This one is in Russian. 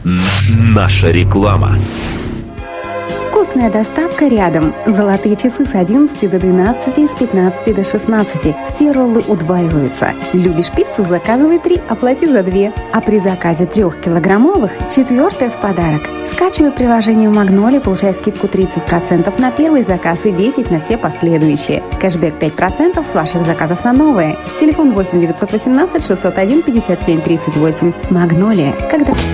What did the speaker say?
Наша реклама. Вкусная доставка рядом. Золотые часы с 11 до 12 и с 15 до 16. Все роллы удваиваются. Любишь пиццу? Заказывай 3, оплати за 2. А при заказе 3-килограммовых 4 в подарок. Скачивай приложение Магнолия, получай скидку 30% на первый заказ и 10% на все последующие. Кэшбэк 5% с ваших заказов на новые. Телефон 8 918 601 57 38. Магнолия. Когда...